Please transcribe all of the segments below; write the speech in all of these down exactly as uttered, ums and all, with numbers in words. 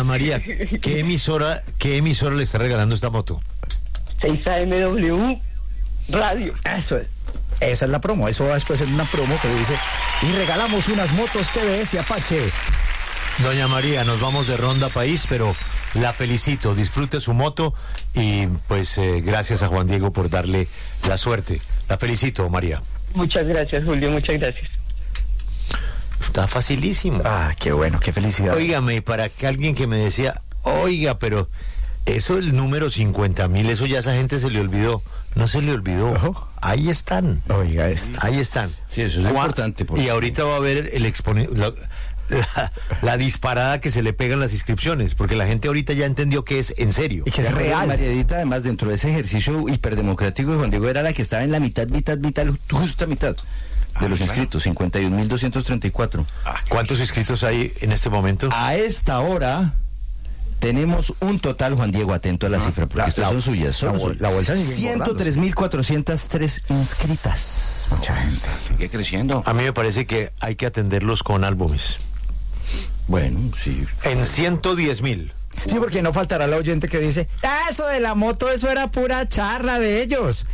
Doña María, ¿qué emisora, qué emisora le está regalando esta moto? seis A M W Radio. Eso es. Esa es la promo. Eso va después en una promo que dice: y regalamos unas motos T V S Apache. Doña María, nos vamos de ronda país, pero la felicito, disfrute su moto y pues eh, gracias a Juan Diego por darle la suerte. La felicito, María. Muchas gracias, Julio, muchas gracias. Está facilísimo. Ah, qué bueno, qué felicidad. Óigame, para que alguien que me decía, oiga, pero eso el número cincuenta mil, eso ya a esa gente se le olvidó. No se le olvidó. Ojo. Ahí están. Oiga esto. Ahí están. Sí, eso es importante. Porque... Y ahorita va a haber el exponente, la, la, la disparada que se le pegan las inscripciones, porque la gente ahorita ya entendió que es en serio. Y que es real. María Edita, además, dentro de ese ejercicio hiperdemocrático de Juan Diego, era la que estaba en la mitad, mitad, mitad, justa mitad de los inscritos, cincuenta y un mil doscientos treinta y cuatro. ¿Cuántos inscritos hay en este momento? A esta hora tenemos un total, Juan Diego, atento a la ah, cifra, porque la, estas la, son suyas. Son la, suyas. la bolsa sigue ciento tres mil cuatrocientas tres inscritas. Mucha gente. Sigue creciendo. A mí me parece que hay que atenderlos con álbumes. Bueno, sí. En ciento diez mil. Sí, porque no faltará la oyente que dice: ah, eso de la moto, eso era pura charla de ellos.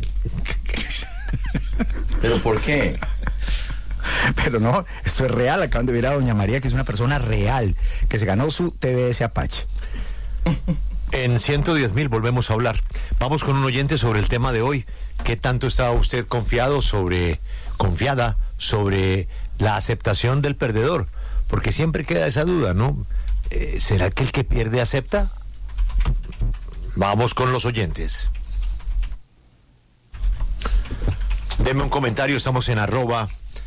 ¿Pero por qué? Pero no, esto es real. Acaban de ver a Doña María, que es una persona real, que se ganó su T V S Apache. En ciento diez mil volvemos a hablar. Vamos con un oyente sobre el tema de hoy. ¿Qué tanto estaba usted confiado sobre, confiada sobre la aceptación del perdedor? Porque siempre queda esa duda, ¿no? Eh, ¿Será que el que pierde acepta? Vamos con los oyentes. Deme un comentario, estamos en arroba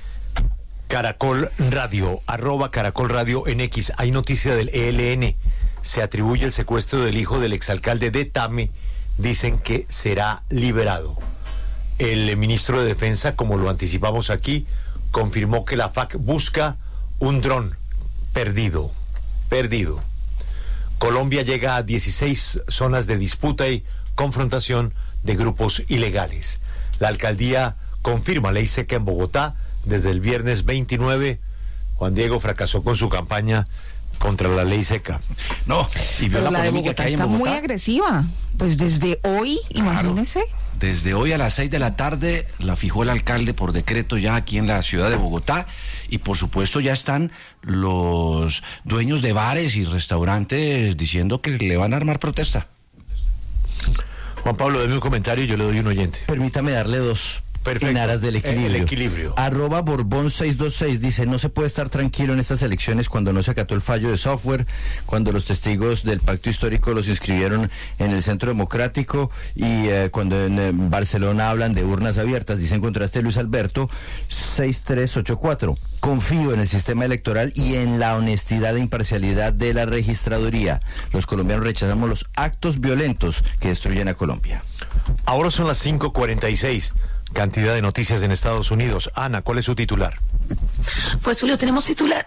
Caracol Radio, arroba Caracol Radio en X. Hay noticia del E L N. Se atribuye el secuestro del hijo del exalcalde de Tame. Dicen que será liberado. El ministro de Defensa, como lo anticipamos aquí, confirmó que la F A C busca un dron perdido. Perdido. Colombia llega a dieciséis zonas de disputa y confrontación de grupos ilegales. La alcaldía confirma ley seca en Bogotá desde el viernes veintinueve. Juan Diego fracasó con su campaña contra la ley seca. No, y vio Pero la, la de polémica Bogotá que hay en está Bogotá. muy agresiva. Pues desde hoy, claro, imagínese. Desde hoy a las seis de la tarde la fijó el alcalde por decreto ya aquí en la ciudad de Bogotá, y por supuesto ya están los dueños de bares y restaurantes diciendo que le van a armar protesta. Juan Pablo, déme un comentario y yo le doy un oyente. Permítame darle dos. Perfecto. En aras del equilibrio. El equilibrio. Arroba Borbón seiscientos veintiséis dice: no se puede estar tranquilo en estas elecciones cuando no se acató el fallo de software, cuando los testigos del pacto histórico los inscribieron en el Centro Democrático y eh, cuando en eh, Barcelona hablan de urnas abiertas. Dice en contraste Luis Alberto seis tres ocho cuatro. Confío en el sistema electoral y en la honestidad e imparcialidad de la registraduría. Los colombianos rechazamos los actos violentos que destruyen a Colombia. Ahora son las cinco cuarenta y seis. Cantidad de noticias en Estados Unidos. Ana, ¿cuál es su titular? Pues Julio, tenemos titular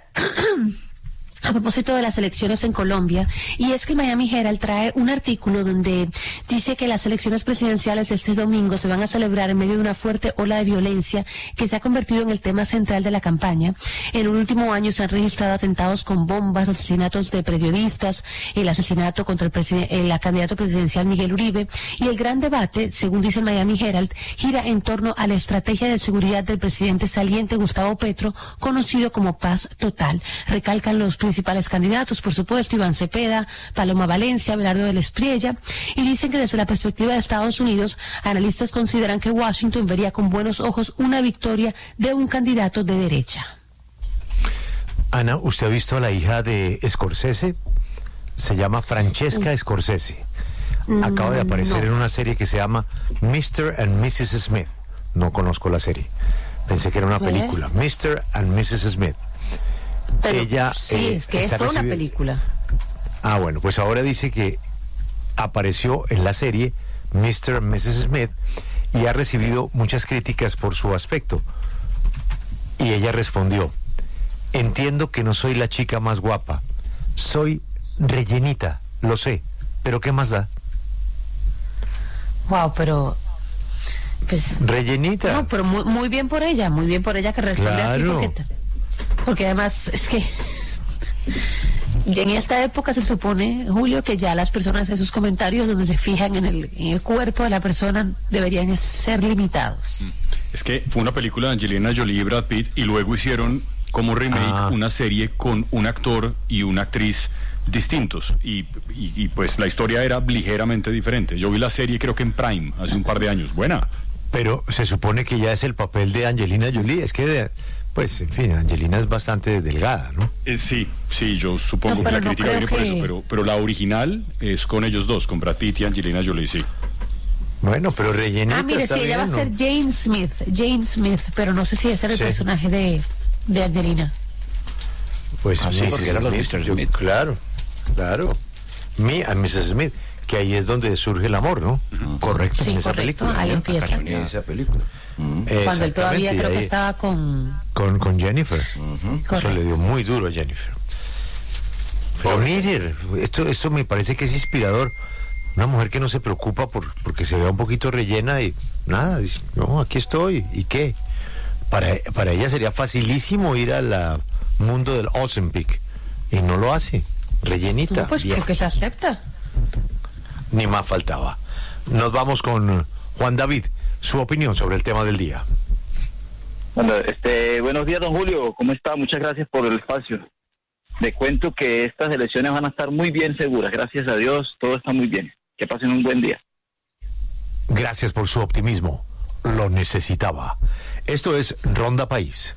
a propósito de las elecciones en Colombia, y es que Miami Herald trae un artículo donde dice que las elecciones presidenciales de este domingo se van a celebrar en medio de una fuerte ola de violencia que se ha convertido en el tema central de la campaña. En el último año se han registrado atentados con bombas, asesinatos de periodistas, el asesinato contra el, presiden- el candidato presidencial Miguel Uribe, y el gran debate, según dice el Miami Herald, gira en torno a la estrategia de seguridad del presidente saliente Gustavo Petro, conocido como Paz Total. Recalcan los principales candidatos, por supuesto, Iván Cepeda, Paloma Valencia, Abelardo del Espriella, y dicen que desde la perspectiva de Estados Unidos, analistas consideran que Washington vería con buenos ojos una victoria de un candidato de derecha. Ana, ¿usted ha visto a la hija de Scorsese? Se llama Francesca uh. Scorsese. Acaba de aparecer no. en una serie que se llama mister and missus Smith. No conozco la serie. Pensé que era una película. ¿Eh? mister and missus Smith. Pero, Ella, sí, eh, es que es toda una película. Ah, bueno, pues ahora dice que apareció en la serie mister and missus Smith y ha recibido muchas críticas por su aspecto. Y ella respondió: entiendo que no soy la chica más guapa, soy rellenita, lo sé, pero ¿qué más da? Wow, pero... Pues, rellenita. No, pero muy, muy bien por ella, muy bien por ella que responde claro. así, porque, porque además es que Y en esta época se supone, Julio, que ya las personas en sus comentarios donde se fijan en el, en el cuerpo de la persona deberían ser limitados. Es que fue una película de Angelina Jolie y Brad Pitt y luego hicieron como remake ah. una serie con un actor y una actriz distintos y, y, y pues la historia era ligeramente diferente. Yo vi la serie creo que en Prime hace un par de años. Buena. Pero se supone que ya es el papel de Angelina Jolie. Es que, de, pues, en fin, Angelina es bastante delgada, ¿no? Eh, sí, sí, yo supongo no, que la no crítica viene por que... eso, pero, pero la original es con ellos dos, con Brad Pitt y Angelina Jolie, sí. Bueno, pero rellenita. Ah, mire, sí, ella bien, va a ¿no? ser Jane Smith, Jane Smith, pero no sé si ese era el sí. personaje de, de Angelina. Pues ah, sí, sí, porque era los mister Smith. Smith. Yo, claro, claro. Mi, a missus Smith, que ahí es donde surge el amor, ¿no? Uh-huh. Correcto. Sí, en esa correcto, película. ahí empieza. En esa película. Uh-huh. Cuando él todavía creo que estaba con... Con, con Jennifer. Uh-huh. Eso le dio muy duro a Jennifer. Pero mire, esto, esto me parece que es inspirador. Una mujer que no se preocupa por porque se vea un poquito rellena y nada, dice, no, aquí estoy, ¿y qué? Para, para ella sería facilísimo ir al mundo del Ozempic y no lo hace, rellenita. No, pues bien. porque se acepta. Ni más faltaba. Nos vamos con Juan David, su opinión sobre el tema del día. Bueno, este, buenos días, don Julio, ¿cómo está? Muchas gracias por el espacio. Le cuento que estas elecciones van a estar muy bien seguras, gracias a Dios, todo está muy bien. Que pasen un buen día. Gracias por su optimismo. Lo necesitaba. Esto es Ronda País.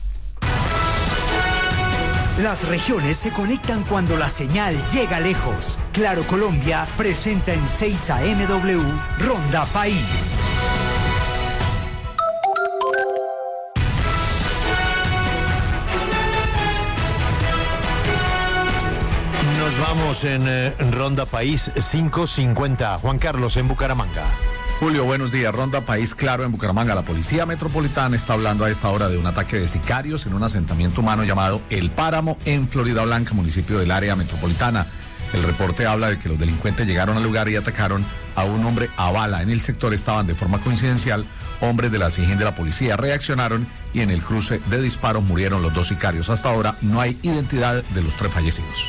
Las regiones se conectan cuando la señal llega lejos. Claro Colombia presenta en seis A M W Ronda País. Nos vamos en eh, Ronda País cinco cincuenta. Juan Carlos en Bucaramanga. Julio, buenos días. Ronda País Claro en Bucaramanga. La Policía Metropolitana está hablando a esta hora de un ataque de sicarios en un asentamiento humano llamado El Páramo en Florida Blanca, municipio del área metropolitana. El reporte habla de que los delincuentes llegaron al lugar y atacaron a un hombre a bala. En el sector estaban de forma coincidencial hombres de la S I G I N de la policía. Reaccionaron y en el cruce de disparos murieron los dos sicarios. Hasta ahora no hay identidad de los tres fallecidos.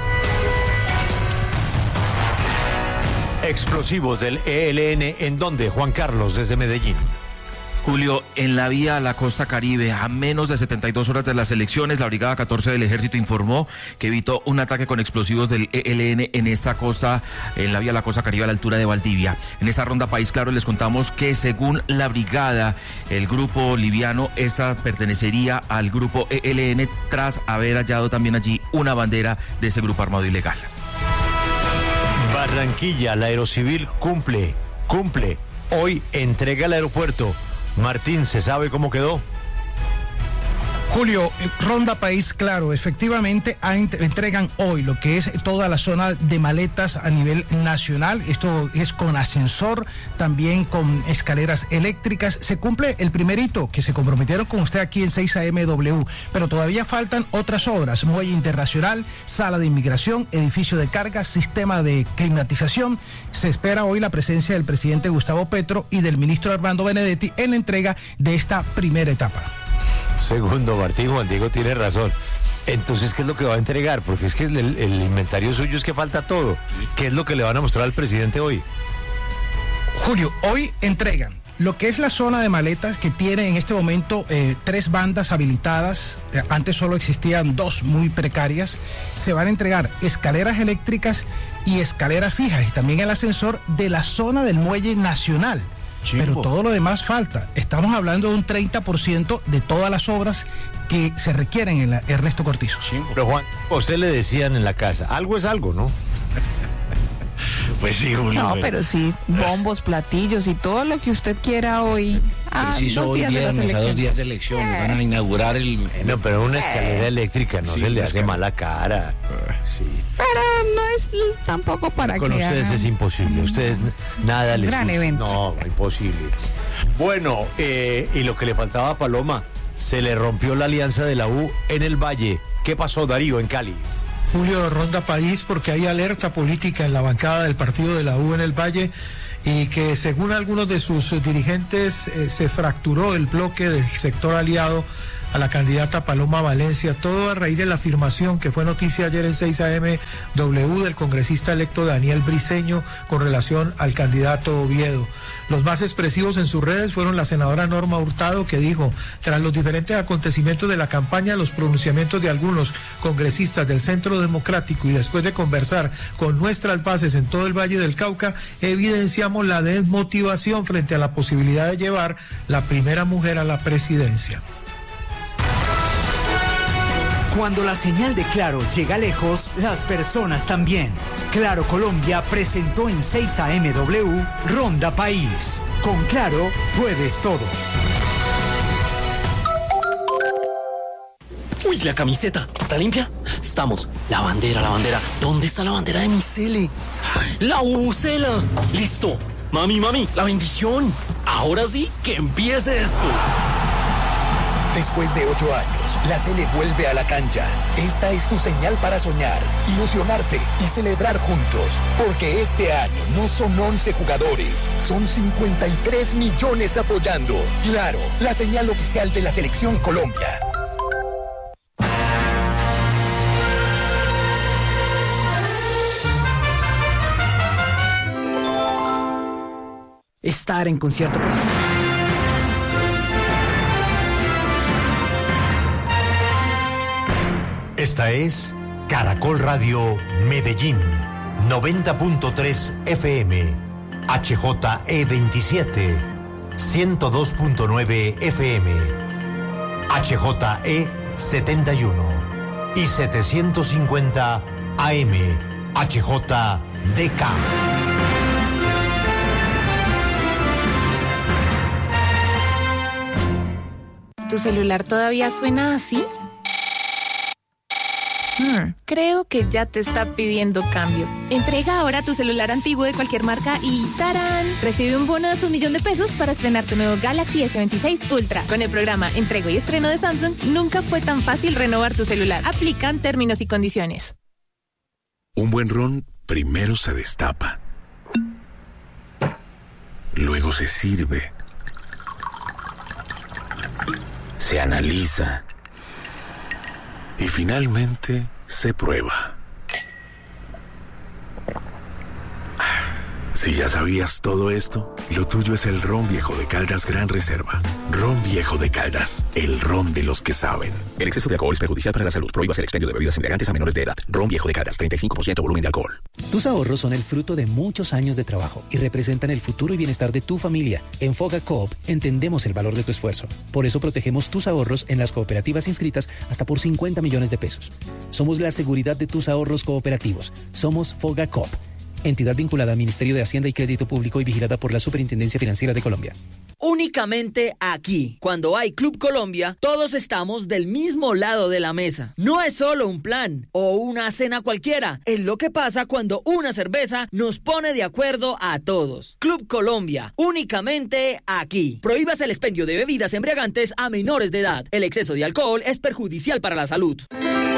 Explosivos del E L N, ¿en dónde? Juan Carlos, desde Medellín. Julio, en la vía a la costa Caribe, a menos de setenta y dos horas de las elecciones, la Brigada catorce del Ejército informó que evitó un ataque con explosivos del E L N en esta costa, en la vía a la costa Caribe a la altura de Valdivia. En esta Ronda País Claro les contamos que según la brigada, el grupo liviano, esta pertenecería al grupo E L N tras haber hallado también allí una bandera de ese grupo armado ilegal. Barranquilla, la Aerocivil cumple, cumple. Hoy entrega el aeropuerto. Martín, ¿se sabe cómo quedó? Julio, Ronda País Claro, efectivamente entregan hoy lo que es toda la zona de maletas a nivel nacional. Esto es con ascensor, también con escaleras eléctricas. Se cumple el primer hito que se comprometieron con usted aquí en seis A M W, pero todavía faltan otras obras. Muelle internacional, sala de inmigración, edificio de carga, sistema de climatización. Se espera hoy la presencia del presidente Gustavo Petro y del ministro Armando Benedetti en la entrega de esta primera etapa. Segundo, Martín, Juan Diego tiene razón. Entonces, ¿qué es lo que va a entregar? Porque es que el, el inventario suyo es que falta todo. ¿Qué es lo que le van a mostrar al presidente hoy? Julio, hoy entregan lo que es la zona de maletas, que tiene en este momento eh, tres bandas habilitadas. Eh, antes solo existían dos muy precarias. Se van a entregar escaleras eléctricas y escaleras fijas y también el ascensor de la zona del muelle nacional. Chimbo. Pero todo lo demás falta. Estamos hablando de un treinta por ciento de todas las obras que se requieren en la Ernesto Cortizo. Chimbo. Pero Juan, usted le decían en la casa, algo es algo, ¿no? Pues sí, Julio. No, pero sí, bombos, platillos y todo lo que usted quiera hoy. Pero si son hoy viernes, a dos días de elecciones, eh. van a inaugurar el... No, pero una escalera eh. eléctrica no sí, se le hace mala cara. Sí. Pero no es tampoco para Con que ustedes hagan... es imposible, ustedes nada les gran gusta. evento. No, imposible. Bueno, eh, y lo que le faltaba a Paloma, se le rompió la alianza de la U en el Valle. ¿Qué pasó, Darío, en Cali? Julio, Ronda País, porque hay alerta política en la bancada del partido de la U en el Valle y que según algunos de sus dirigentes eh, se fracturó el bloque del sector aliado a la candidata Paloma Valencia, todo a raíz de la afirmación que fue noticia ayer en seis A M W del congresista electo Daniel Briceño con relación al candidato Oviedo. Los más expresivos en sus redes fueron la senadora Norma Hurtado, que dijo, tras los diferentes acontecimientos de la campaña, los pronunciamientos de algunos congresistas del Centro Democrático y después de conversar con nuestras bases en todo el Valle del Cauca, evidenciamos la desmotivación frente a la posibilidad de llevar la primera mujer a la presidencia. Cuando la señal de Claro llega lejos, las personas también. Claro Colombia presentó en seis A M W Ronda País. Con Claro puedes todo. Uy, la camiseta, ¿está limpia? Estamos. La bandera, la bandera. ¿Dónde está la bandera de mi cele? La bucela. Listo. Mami, mami, la bendición. Ahora sí, que empiece esto. Después de ocho años, la Sele vuelve a la cancha. Esta es tu señal para soñar, ilusionarte y celebrar juntos. Porque este año no son once jugadores, son cincuenta y tres millones apoyando. Claro, la señal oficial de la Selección Colombia. Estar en concierto con... Esta es Caracol Radio Medellín, noventa punto tres F M, H J E veintisiete, ciento dos punto nueve F M, H J E setenta y uno y setecientos cincuenta A M, H J D K. ¿Tu celular todavía suena así? Hmm, creo que ya te está pidiendo cambio. Entrega ahora tu celular antiguo de cualquier marca y ¡tarán! Recibe un bono de hasta un millón de pesos para estrenar tu nuevo Galaxy S veintiséis Ultra. Con el programa Entrego y Estreno de Samsung, nunca fue tan fácil renovar tu celular. Aplican términos y condiciones. Un buen ron primero se destapa. Luego se sirve. Se analiza. Y finalmente se prueba. Si ya sabías todo esto, lo tuyo es el ron Viejo de Caldas Gran Reserva. Ron Viejo de Caldas, el ron de los que saben. El exceso de alcohol es perjudicial para la salud. Prohíbas el expendio de bebidas embriagantes a menores de edad. Ron Viejo de Caldas, treinta y cinco por ciento volumen de alcohol. Tus ahorros son el fruto de muchos años de trabajo y representan el futuro y bienestar de tu familia. En Foga Coop entendemos el valor de tu esfuerzo. Por eso protegemos tus ahorros en las cooperativas inscritas hasta por cincuenta millones de pesos. Somos la seguridad de tus ahorros cooperativos. Somos Foga Coop. Entidad vinculada al Ministerio de Hacienda y Crédito Público y vigilada por la Superintendencia Financiera de Colombia. Únicamente aquí, cuando hay Club Colombia, todos estamos del mismo lado de la mesa. No es solo un plan o una cena cualquiera, es lo que pasa cuando una cerveza nos pone de acuerdo a todos. Club Colombia, únicamente aquí. Prohíbas el expendio de bebidas embriagantes a menores de edad. El exceso de alcohol es perjudicial para la salud.